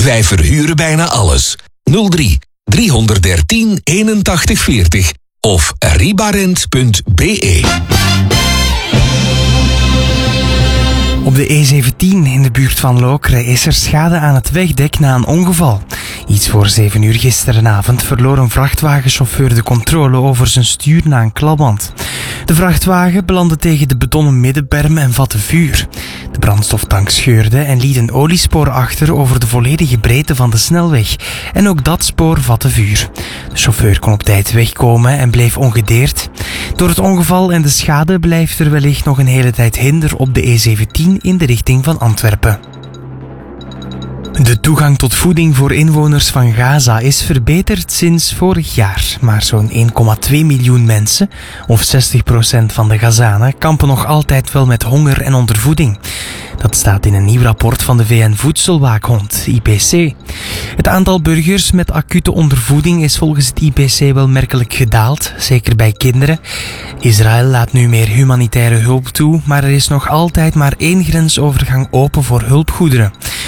Wij verhuren bijna alles. 03 313 81 40 of ribarent.be. Op de E17 in de buurt van Lokeren is er schade aan het wegdek na een ongeval. Iets voor 7 uur gisterenavond verloor een vrachtwagenchauffeur de controle over zijn stuur na een klapband. De vrachtwagen belandde tegen de betonnen middenberm en vatte vuur. De brandstoftank scheurde en liet een oliespoor achter over de volledige breedte van de snelweg. En ook dat spoor vatte vuur. De chauffeur kon op tijd wegkomen en bleef ongedeerd. Door het ongeval en de schade blijft er wellicht nog een hele tijd hinder op de E17 in de richting van Antwerpen. De toegang tot voeding voor inwoners van Gaza is verbeterd sinds vorig jaar. Maar zo'n 1,2 miljoen mensen, of 60% van de Gazanen, kampen nog altijd wel met honger en ondervoeding. Dat staat in een nieuw rapport van de VN-voedselwaakhond, IPC. Het aantal burgers met acute ondervoeding is volgens het IPC wel merkelijk gedaald, zeker bij kinderen. Israël laat nu meer humanitaire hulp toe, maar er is nog altijd maar 1 grensovergang open voor hulpgoederen.